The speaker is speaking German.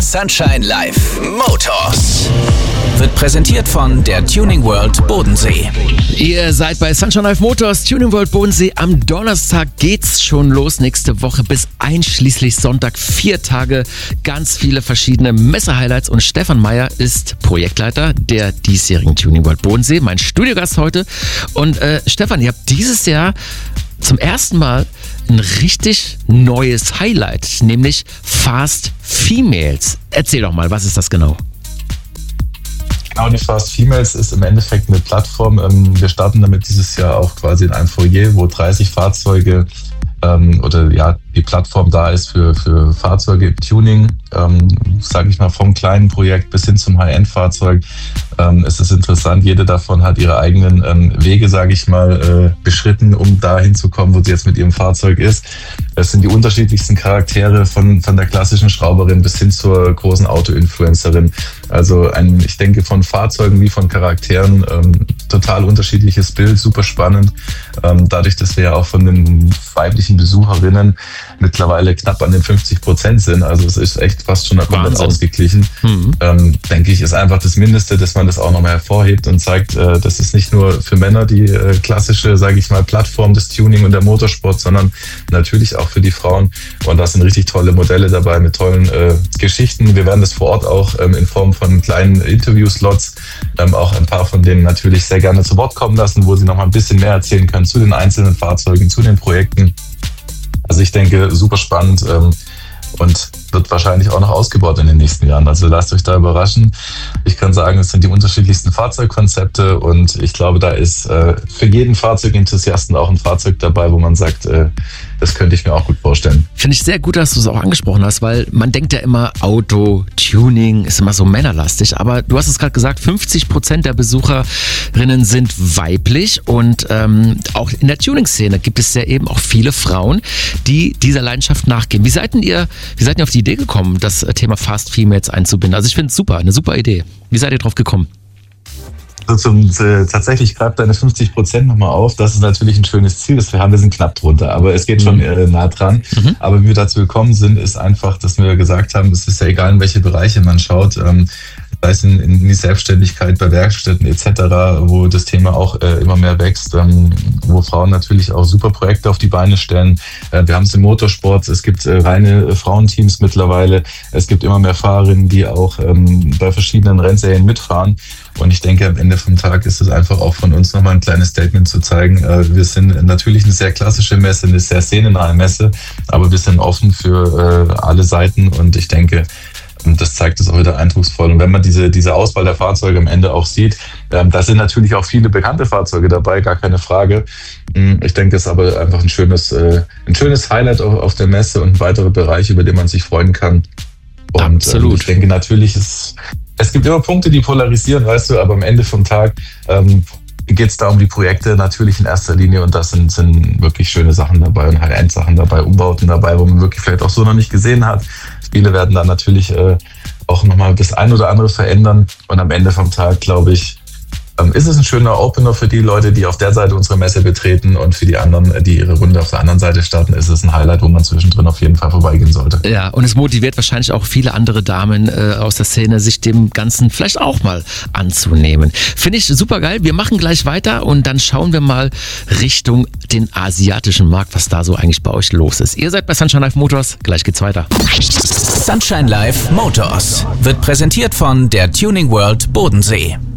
Sunshine Live Motors wird präsentiert von der Tuning World Bodensee. Ihr seid bei Sunshine Live Motors, Tuning World Bodensee. Am Donnerstag geht's schon los, nächste Woche bis einschließlich Sonntag. 4 Tage, ganz viele verschiedene Messe-Highlights. Und Stefan Meyer ist Projektleiter der diesjährigen Tuning World Bodensee, mein Studiogast heute. Und Stefan, ihr habt dieses Jahr zum ersten Mal ein richtig neues Highlight, nämlich Fast Females. Erzähl doch mal, was ist das genau? Genau, die Fast Females ist im Endeffekt eine Plattform. Wir starten damit dieses Jahr auch quasi in einem Foyer, wo 30 Fahrzeuge die Plattform da ist für Fahrzeuge im Tuning, sage ich mal, vom kleinen Projekt bis hin zum High-End-Fahrzeug. Es ist interessant, jede davon hat ihre eigenen Wege, sage ich mal, beschritten, um dahin zu kommen, wo sie jetzt mit ihrem Fahrzeug ist. Es sind die unterschiedlichsten Charaktere von der klassischen Schrauberin bis hin zur großen Auto-Influencerin. Also ich denke, von Fahrzeugen wie von Charakteren total unterschiedliches Bild, super spannend. Dadurch, dass wir ja auch von den weiblichen Besucherinnen mittlerweile knapp an den 50% sind, also es ist echt fast schon komplett ausgeglichen, denke ich, ist einfach das Mindeste, dass man das auch nochmal hervorhebt und zeigt, das ist nicht nur für Männer die klassische, sage ich mal, Plattform des Tuning und der Motorsport, sondern natürlich auch für die Frauen. Und da sind richtig tolle Modelle dabei mit tollen Geschichten. Wir werden das vor Ort auch in Form von kleinen Interviewslots auch ein paar von denen natürlich sehr gerne zu Wort kommen lassen, wo sie nochmal ein bisschen mehr erzählen können zu den einzelnen Fahrzeugen, zu den Projekten. Also ich denke, super spannend und wird wahrscheinlich auch noch ausgebaut in den nächsten Jahren. Also lasst euch da überraschen. Ich kann sagen, es sind die unterschiedlichsten Fahrzeugkonzepte und ich glaube, da ist für jeden Fahrzeugenthusiasten auch ein Fahrzeug dabei, wo man sagt, das könnte ich mir auch gut vorstellen. Finde ich sehr gut, dass du es auch angesprochen hast, weil man denkt ja immer, Auto, Tuning ist immer so männerlastig, aber du hast es gerade gesagt, 50% der Besucherinnen sind weiblich und auch in der Tuning-Szene gibt es ja eben auch viele Frauen, die dieser Leidenschaft nachgehen. Wie seid ihr auf die Idee gekommen, das Thema Fast Females einzubinden? Also ich finde es super, eine super Idee. Wie seid ihr drauf gekommen? Tatsächlich greift deine 50% nochmal auf. Das ist natürlich ein schönes Ziel, das wir haben. Wir sind knapp drunter, aber es geht schon nah dran. Aber wie wir dazu gekommen sind, ist einfach, dass wir gesagt haben, es ist ja egal, in welche Bereiche man schaut, sei es in die Selbstständigkeit bei Werkstätten etc., wo das Thema auch immer mehr wächst, wo Frauen natürlich auch super Projekte auf die Beine stellen. Wir haben es im Motorsport, es gibt reine Frauenteams mittlerweile, es gibt immer mehr Fahrerinnen, die auch bei verschiedenen Rennserien mitfahren. Und ich denke, am Ende vom Tag ist es einfach auch von uns nochmal ein kleines Statement zu zeigen. Wir sind natürlich eine sehr klassische Messe, eine sehr szenennahe Messe, aber wir sind offen für alle Seiten und ich denke, und das zeigt es auch wieder eindrucksvoll. Und wenn man diese Auswahl der Fahrzeuge am Ende auch sieht, da sind natürlich auch viele bekannte Fahrzeuge dabei, gar keine Frage. Ich denke, es ist aber einfach ein schönes Highlight auf der Messe und ein weiterer Bereich, über den man sich freuen kann. Und absolut. Ich denke natürlich, es gibt immer Punkte, die polarisieren, weißt du, aber am Ende vom Tag geht es da um die Projekte natürlich in erster Linie und das sind wirklich schöne Sachen dabei und High-End-Sachen dabei, Umbauten dabei, wo man wirklich vielleicht auch so noch nicht gesehen hat. Viele werden da natürlich auch nochmal das ein oder andere verändern und am Ende vom Tag, glaube ich, ist es ein schöner Opener für die Leute, die auf der Seite unsere Messe betreten und für die anderen, die ihre Runde auf der anderen Seite starten, ist es ein Highlight, wo man zwischendrin auf jeden Fall vorbeigehen sollte. Ja, und es motiviert wahrscheinlich auch viele andere Damen aus der Szene, sich dem Ganzen vielleicht auch mal anzunehmen. Finde ich super geil. Wir machen gleich weiter und dann schauen wir mal Richtung den asiatischen Markt, was da so eigentlich bei euch los ist. Ihr seid bei Sunshine Live Motors, gleich geht's weiter. Sunshine Live Motors wird präsentiert von der Tuning World Bodensee.